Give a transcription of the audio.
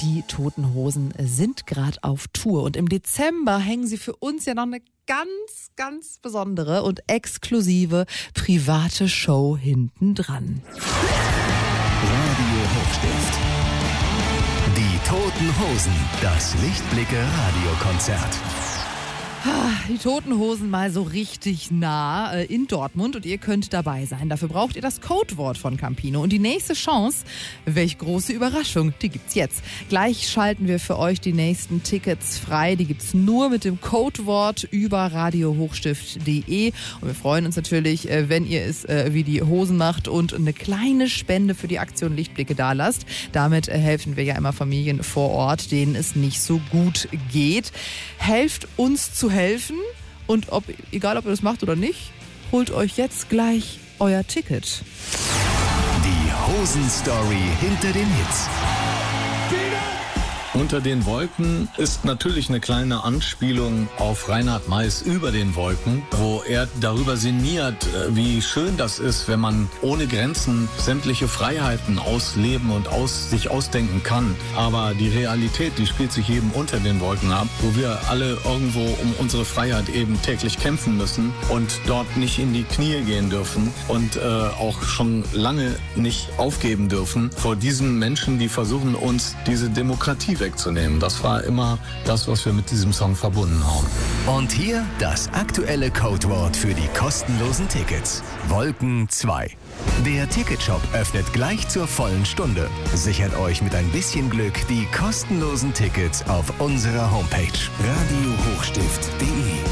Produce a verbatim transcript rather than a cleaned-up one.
Die Toten Hosen sind gerade auf Tour und im Dezember hängen sie für uns ja noch eine ganz, ganz besondere und exklusive private Show hinten dran. Radio Hochstift. Die Toten Hosen, das Lichtblicke-Radiokonzert. Die Toten Hosen mal so richtig nah äh, in Dortmund und ihr könnt dabei sein. Dafür braucht ihr das Codewort von Campino. Und die nächste Chance, welch große Überraschung, die gibt's jetzt. Gleich schalten wir für euch die nächsten Tickets frei. Die gibt's nur mit dem Codewort über radio hochstift punkt de. Und wir freuen uns natürlich, äh, wenn ihr es äh, wie die Hosen macht und eine kleine Spende für die Aktion Lichtblicke dalasst. Damit äh, helfen wir ja immer Familien vor Ort, denen es nicht so gut geht. Helft uns zu helfen und ob, egal ob ihr das macht oder nicht, holt euch jetzt gleich euer Ticket. Die Hosen-Story hinter den Hits. Unter den Wolken ist natürlich eine kleine Anspielung auf Reinhard Meiß Über den Wolken, wo er darüber sinniert, wie schön das ist, wenn man ohne Grenzen sämtliche Freiheiten ausleben und aus, sich ausdenken kann. Aber die Realität, die spielt sich eben unter den Wolken ab, wo wir alle irgendwo um unsere Freiheit eben täglich kämpfen müssen und dort nicht in die Knie gehen dürfen und äh, auch schon lange nicht aufgeben dürfen vor diesen Menschen, die versuchen, uns diese Demokratie wegzunehmen. Das war immer das, was wir mit diesem Song verbunden haben. Und hier das aktuelle Codewort für die kostenlosen Tickets. Wolken zwei. Der Ticketshop öffnet gleich zur vollen Stunde. Sichert euch mit ein bisschen Glück die kostenlosen Tickets auf unserer Homepage radio hochstift punkt de.